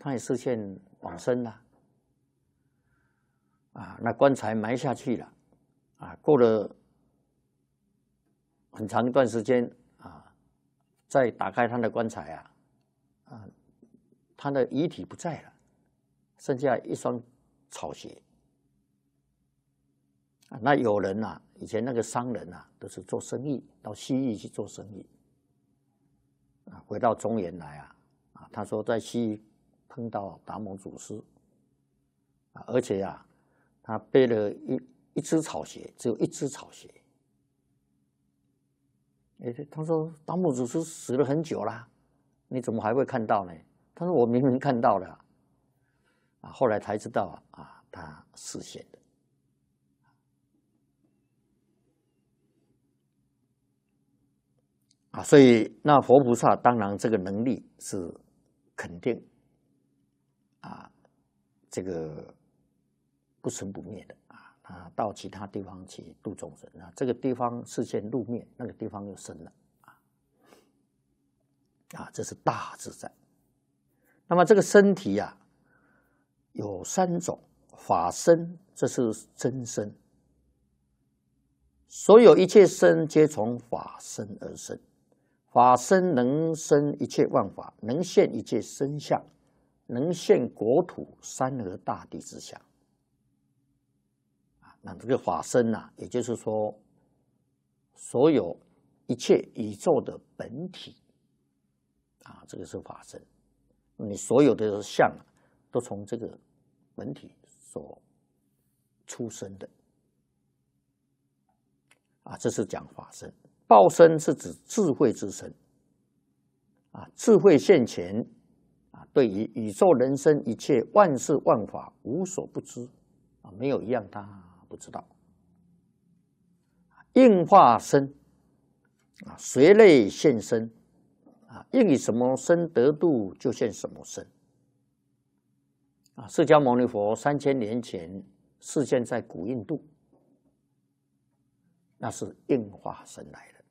他也视线往生了。那棺材埋下去了，过了很长一段时间再打开他的棺材他的遗体不在了，剩下一双草鞋。那有人以前那个商人都是做生意，到西域去做生意，回到中原来他说在西域碰到达摩祖师，而且他背了一只草鞋，只有一只草鞋。他说达摩祖师死了很久啦，你怎么还会看到呢？他说我明明看到了后来才知道他视线的。所以那佛菩萨当然这个能力是肯定这个不生不灭的到其他地方去度众生这个地方视线入灭，那个地方又生了这是大自在。那么这个身体有3种，法身，这是真身，所有一切身皆从法身而生。法身能生一切万法，能现一切身相，能现国土山河大地之相。那这个法身也就是说，所有一切宇宙的本体这个是法身。你所有的相都从这个本体所出生的这是讲法身。报身是指智慧之身智慧现前对于宇宙人生一切万事万法无所不知没有一样他不知道。应化身随类现身应以什么身得度就现什么身释迦牟尼佛3000年前示现在古印度，那是应化身来的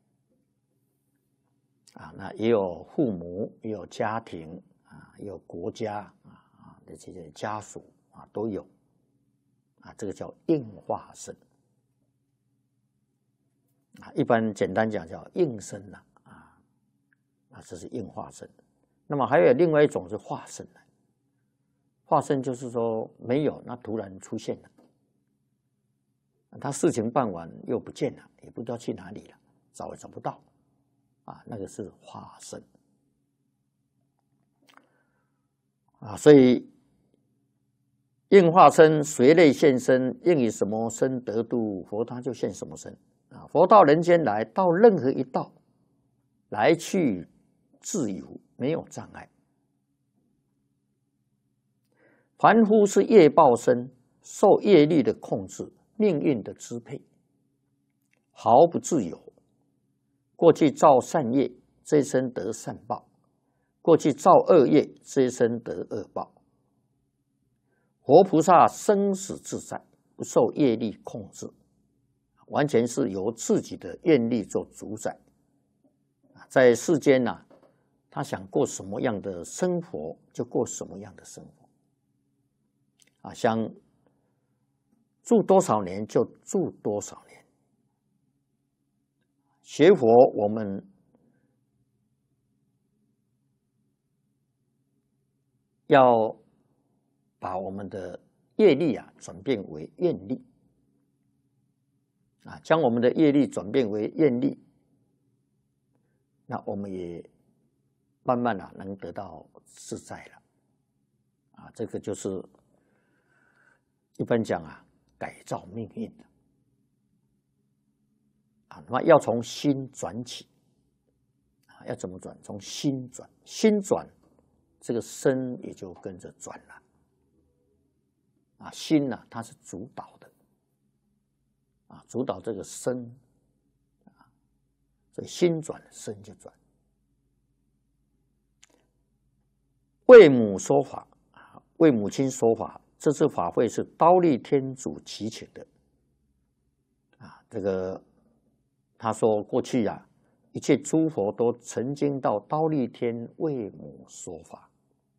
那也有父母，也有家庭也有国家的这些家属都有这个叫应化身一般简单讲叫应身这是应化身。那么还有另外一种是化身化身就是说没有，那突然出现了，他事情办完又不见了，也不知道去哪里了，找也找不到那个是化身所以应化身随类现身，应以什么身得度，佛他就现什么身佛到人间来，到任何一道来去自由，没有障碍。凡夫是业报身，受业力的控制，命运的支配，毫不自由。过去造善业，这一生得善报；过去造恶业，这一生得恶报。活菩萨生死自在，不受业力控制，完全是由自己的愿力做主宰。在世间他想过什么样的生活就过什么样的生活想住多少年就住多少年。学佛我们要把我们的业力转变为愿力将我们的业力转变为愿力，那我们也慢慢能得到自在了这个就是一般讲改造命运的那么要从心转起要怎么转？从心转，心转，这个身也就跟着转了心它是主导的主导这个身所以心转身就转。为母说法为母亲说法，这次法会是忉利天主祈请的这个他说过去一切诸佛都曾经到忉利天为母说法